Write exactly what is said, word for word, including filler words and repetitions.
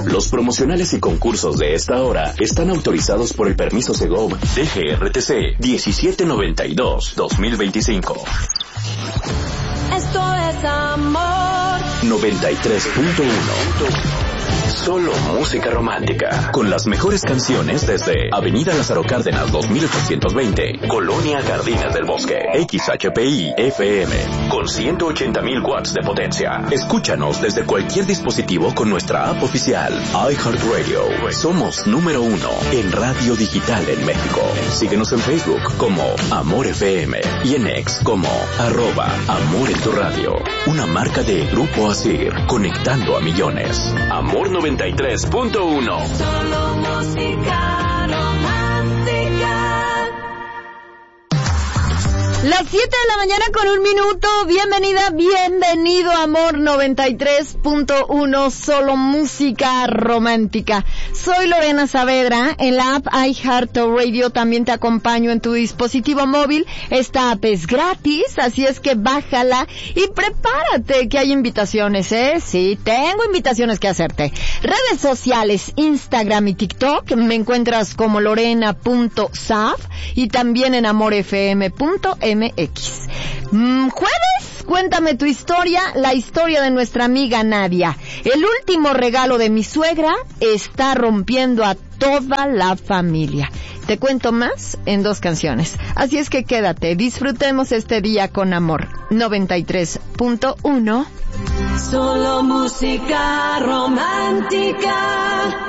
Los promocionales y concursos de esta hora están autorizados por el permiso Segov D G R T C diecisiete noventa y dos guión dos mil veinticinco. Esto es amor. noventa y tres punto uno. Solo música romántica. Con las mejores canciones desde Avenida Lázaro Cárdenas dos mil ochocientos veinte, Colonia Jardines del Bosque. X H P I F M con ciento ochenta mil watts de potencia. Escúchanos desde cualquier dispositivo con nuestra app oficial iHeartRadio. Somos número uno en radio digital en México. Síguenos en Facebook como Amor F M y en X como arroba Amor en tu radio. Una marca de Grupo Asir, conectando a millones. Amor noventa y tres punto uno. Solo música romántica. Las siete de la mañana con un minuto. Bienvenida, bienvenido a Amor noventa y tres punto uno, solo música romántica. Soy Lorena Saavedra. En la app iHeartRadio también te acompaño en tu dispositivo móvil. Esta app es gratis, así es que bájala y prepárate que hay invitaciones, ¿eh? Sí, tengo invitaciones que hacerte. Redes sociales, Instagram y TikTok, me encuentras como lorena punto sav y también en amor f m punto m x. Mm, jueves, cuéntame tu historia, la historia de nuestra amiga Nadia. El último regalo de mi suegra está rompiendo a toda la familia. Te cuento más en dos canciones. Así es que quédate, disfrutemos este día con amor. noventa y tres punto uno. Solo música romántica.